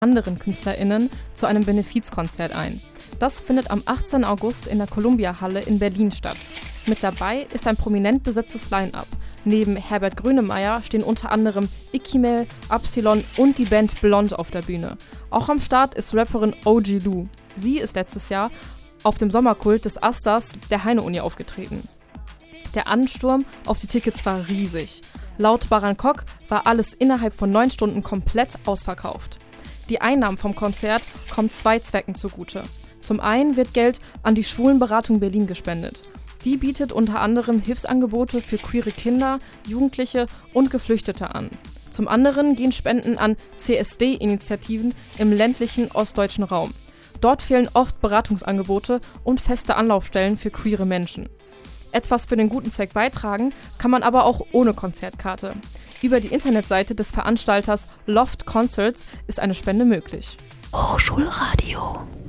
anderen KünstlerInnen zu einem Benefizkonzert ein. Das findet am 18. August in der Columbia-Halle in Berlin statt. Mit dabei ist ein prominent besetztes Line-Up. Neben Herbert Grönemeyer stehen unter anderem Ikimel, Absilon und die Band Blond auf der Bühne. Auch am Start ist Rapperin OG Lou. Sie ist letztes Jahr auf dem Sommerkult des Asters der Heine-Uni aufgetreten. Der Ansturm auf die Tickets war riesig. Laut Barankok war alles innerhalb von 9 Stunden komplett ausverkauft. Die Einnahmen vom Konzert kommen 2 Zwecken zugute. Zum einen wird Geld an die Schwulenberatung Berlin gespendet. Die bietet unter anderem Hilfsangebote für queere Kinder, Jugendliche und Geflüchtete an. Zum anderen gehen Spenden an CSD-Initiativen im ländlichen ostdeutschen Raum. Dort fehlen oft Beratungsangebote und feste Anlaufstellen für queere Menschen. Etwas für den guten Zweck beitragen kann man aber auch ohne Konzertkarte. Über die Internetseite des Veranstalters Loft Concerts ist eine Spende möglich. Hochschulradio.